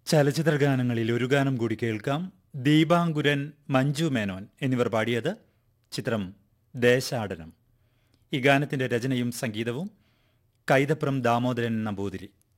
ചലച്ചിത്ര ഗാനങ്ങളിൽ ഒരു ഗാനം കൂടി കേൾക്കാം. ദീപാങ്കുരൻ, മഞ്ജു മേനോൻ എന്നിവർ പാടിയത്. ചിത്രം ദേശാടനം. ഈ ഗാനത്തിന്റെ രചനയും സംഗീതവും കൈതപ്രം ദാമോദരൻ നമ്പൂതിരി.